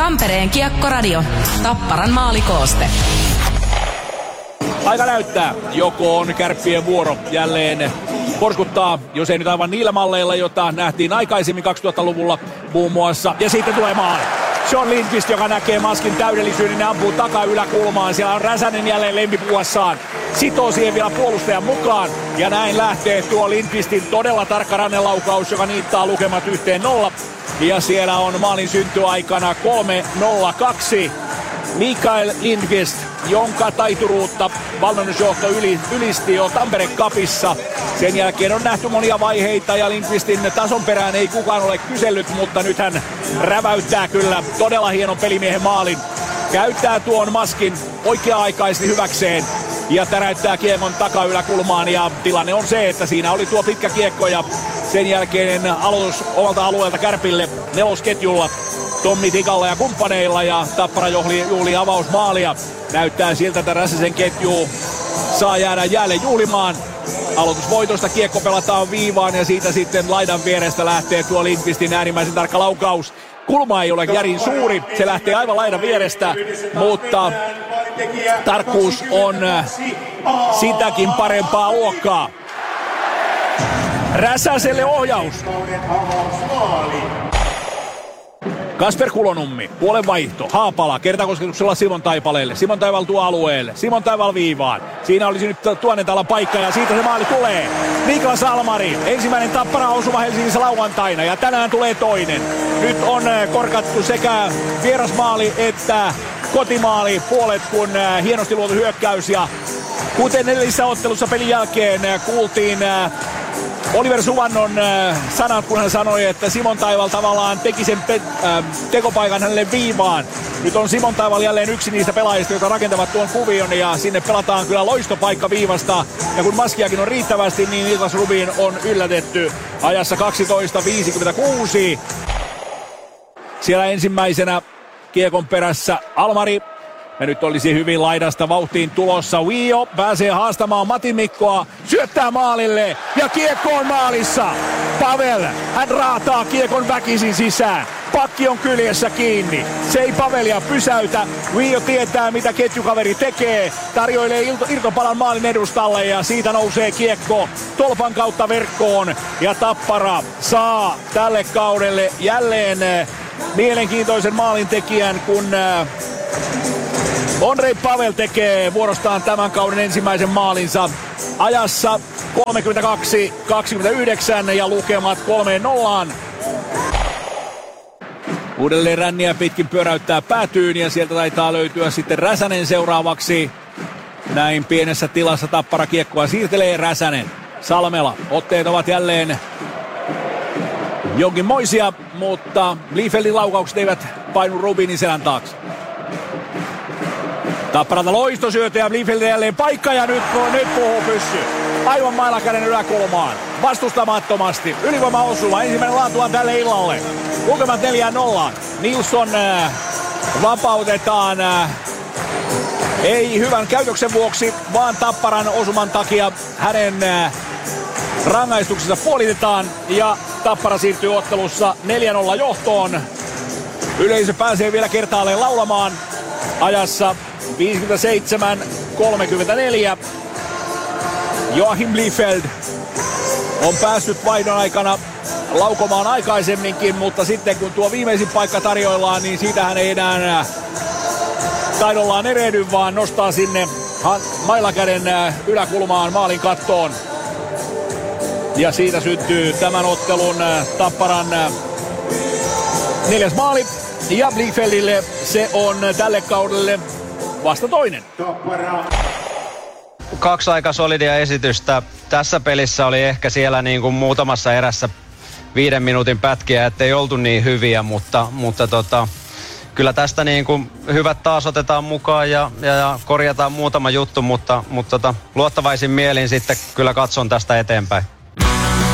Tampereen Kiekkoradio. Tapparan maalikooste. Aika näyttää, joko on Kärppien vuoro jälleen porskuttaa, jos ei nyt aivan niillä malleilla, jota nähtiin aikaisemmin 2000-luvulla muun muassa. Ja sitten tulee maali. John Lindqvist, joka näkee maskin täydellisyyden ja ampuu takaa yläkulmaan. Siellä on Räsänen jälleen lempipuassaan. Sitoo siihen vielä puolustajan mukaan. Ja näin lähtee tuo Lindqvistin todella tarkka rannelaukaus, joka niittaa lukemat 1-0. Ja siellä on maalin syntyaikana 3-0-2. Mikael Lindqvist, jonka taituruutta valmennusjohto ylisti jo Tampere Cupissa. Sen jälkeen on nähty monia vaiheita ja Lindqvistin tason perään ei kukaan ole kysellyt, mutta nyt hän räväyttää kyllä todella hienon pelimiehen maalin. Käyttää tuon maskin oikea-aikaisesti hyväkseen ja täräyttää kiekon takayläkulmaan ja tilanne on se, että siinä oli tuo pitkä kiekko ja sen jälkeinen aloitus omalta alueelta Kärpille nelosketjulla. Tommi Tikalla ja kumppaneilla ja Tappara juhli avausmaalia. Näyttää siltä, että Räsäsen ketju saa jäädä jälleen juhlimaan. Aloitusvoitosta kiekko pelataan viivaan ja siitä sitten laidan vierestä lähtee tuo Lindqvistin äärimmäisen tarkka laukaus. Kulma ei ole järin suuri, se lähtee aivan laidan vierestä, mutta tarkkuus on sitäkin parempaa luokkaa. Räsäselle ohjaus. Kasper Kulonummi, puolen vaihto, Haapala, kertakosketuksella Simon Taipaleelle. Simon Taival tuo alueelle, Simon Taival viivaan. Siinä olisi nyt tuonnetalan paikka ja siitä se maali tulee. Niklas Almari, ensimmäinen Tappara osuma Helsingissä lauantaina ja tänään tulee toinen. Nyt on korkattu sekä vierasmaali että kotimaali puolet, kun hienosti luotu hyökkäys. Ja kuten edellisessä ottelussa pelin jälkeen kuultiin Oliver Suvannon sanat, kun hän sanoi, että Simon Taival tavallaan teki sen tekopaikan hänelle viivaan. Nyt on Simon Taival jälleen yksi niistä pelaajista, jotka rakentavat tuon kuvion ja sinne pelataan kyllä loistopaikka viivasta. Ja kun maskiakin on riittävästi, niin Niklas Rubin on yllätetty ajassa 12.56. Siellä ensimmäisenä kiekon perässä Almari. Ja nyt olisi hyvin laidasta vauhtiin tulossa. Uio pääsee haastamaan Matin Mikkoa. Syöttää maalille ja kiekko on maalissa. Pavel, hän raataa kiekon väkisin sisään. Pakki on kyljessä kiinni. Se ei Pavelia pysäytä. Uio tietää mitä ketjukaveri tekee. Tarjoilee irtopalan maalin edustalle ja siitä nousee kiekko tolpan kautta verkkoon. Ja Tappara saa tälle kaudelle jälleen mielenkiintoisen maalintekijän, kun Ondrej Pavel tekee vuorostaan tämän kauden ensimmäisen maalinsa ajassa 32-29 ja lukemat 3-0. Uudelleen ränniä pitkin pyöräyttää päätyyn ja sieltä taitaa löytyä sitten Räsänen seuraavaksi. Näin pienessä tilassa Tappara kiekkoa siirtelee Räsänen. Salmela, otteet ovat jälleen jonkinmoisia, mutta Liefeldin laukaukset eivät painu Rubinin selän taakse. Tapparalta loistosyötä ja Liefeldin jälleen paikka ja nyt puhuu pyssy. Aivan mailakäden yläkulmaan. Vastustamattomasti. Ylivoima osuma. Ensimmäinen laatuaan tälle illalle. Lukemat 4-0. Nilsson vapautetaan. Ei hyvän käytöksen vuoksi, vaan Tapparan osuman takia hänen rangaistuksensa puolitetaan. Ja Tappara siirtyy ottelussa 4-0 johtoon. Yleisö pääsee vielä kertaalleen laulamaan ajassa 57-34. Joachim Liefeld on päässyt vaihdon aikana laukomaan aikaisemminkin, mutta sitten kun tuo viimeisin paikka tarjoillaan, niin siitähän ei enää taidollaan erehdy, vaan nostaa sinne mailakäden yläkulmaan maalin kattoon. Ja siitä syntyy tämän ottelun Tapparan 4. maali. Ja Liefeldille se on tälle kaudelle vasta toinen. Kaksi aika solidia esitystä. Tässä pelissä oli ehkä siellä niin kuin muutamassa erässä 5 minuutin pätkiä, ettei oltu niin hyviä, mutta kyllä tästä niin kuin hyvät taas otetaan mukaan ja korjataan muutama juttu, mutta luottavaisin mielin sitten kyllä katson tästä eteenpäin.